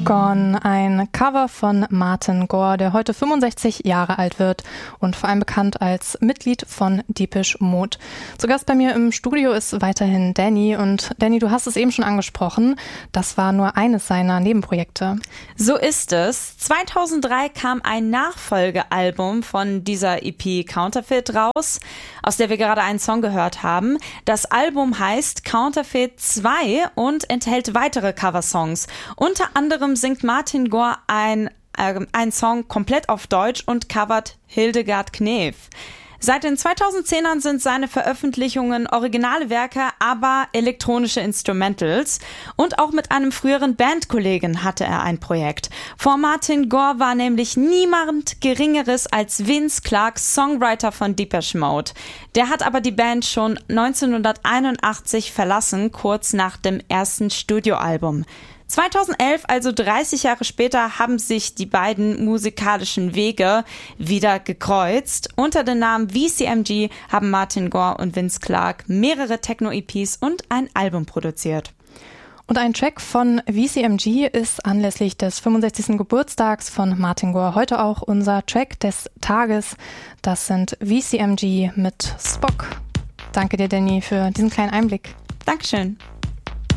Gone, ein Cover von Martin Gore, der heute 65 Jahre alt wird und vor allem bekannt als Mitglied von Depeche Mode. Zu Gast bei mir im Studio ist weiterhin Danny. Und Danny, du hast es eben schon angesprochen, das war nur eines seiner Nebenprojekte. So ist es. 2003 kam ein Nachfolgealbum von dieser EP Counterfeit raus, aus der wir gerade einen Song gehört haben. Das Album heißt Counterfeit 2 und enthält weitere Coversongs. Unter anderem singt Martin Gore ein Song komplett auf Deutsch und covert Hildegard Knef. Seit den 2010ern sind seine Veröffentlichungen originale Werke, aber elektronische Instrumentals. Und auch mit einem früheren Bandkollegen hatte er ein Projekt. Vor Martin Gore war nämlich niemand Geringeres als Vince Clarke, Songwriter von Depeche Mode. Der hat aber die Band schon 1981 verlassen, kurz nach dem ersten Studioalbum. 2011, also 30 Jahre später, haben sich die beiden musikalischen Wege wieder gekreuzt. Unter dem Namen VCMG haben Martin Gore und Vince Clarke mehrere Techno-EPs und ein Album produziert. Und ein Track von VCMG ist anlässlich des 65. Geburtstags von Martin Gore heute auch unser Track des Tages. Das sind VCMG mit Spock. Danke dir, Danny, für diesen kleinen Einblick. Dankeschön.